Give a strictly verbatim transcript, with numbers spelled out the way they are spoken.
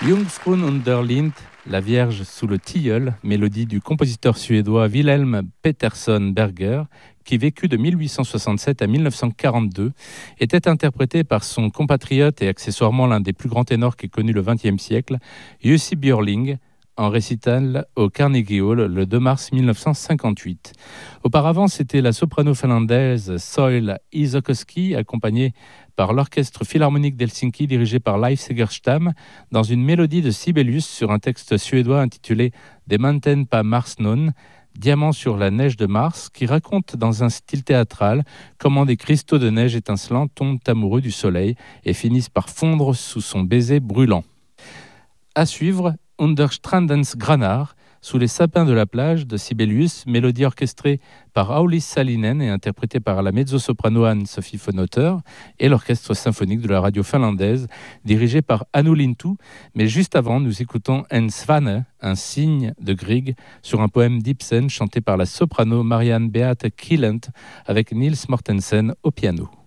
Jungfrun under Lind, La Vierge sous le tilleul, mélodie du compositeur suédois Wilhelm Petersson Berger, qui vécut de mille huit cent soixante-sept à mille neuf cent quarante-deux, était interprétée par son compatriote et accessoirement l'un des plus grands ténors qu'ait connu le vingtième siècle, Jussi Björling, en récital au Carnegie Hall le deux mars mille neuf cent cinquante-huit. Auparavant, c'était la soprano finlandaise Soil Isokoski, accompagnée par l'Orchestre Philharmonique d'Helsinki dirigé par Leif Segerstam, dans une mélodie de Sibelius sur un texte suédois intitulé Des Mountain pas Marsnon, Diamant sur la neige de Mars, qui raconte dans un style théâtral comment des cristaux de neige étincelants tombent amoureux du soleil et finissent par fondre sous son baiser brûlant. À suivre, Under Strandens Granar, sous les sapins de la plage de Sibelius, mélodie orchestrée par Aulis Salinen et interprétée par la mezzo-soprano Anne-Sophie von Otter et l'orchestre symphonique de la radio finlandaise dirigé par Anu Lintu. Mais juste avant, nous écoutons En Svane, un cygne de Grieg, sur un poème d'Ibsen chanté par la soprano Marianne Beate Killent avec Niels Mortensen au piano.